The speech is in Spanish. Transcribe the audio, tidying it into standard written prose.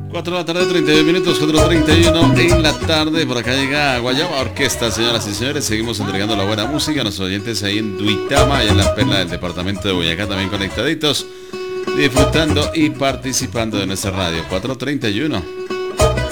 4 de la tarde, 32 minutos, 4:31 en la tarde. Por acá llega Guayaba Orquesta, señoras y señores. Seguimos entregando la buena música a nuestros oyentes ahí en Duitama, y en la perla del departamento de Boyacá, también conectaditos, disfrutando y participando de nuestra radio. 4:31.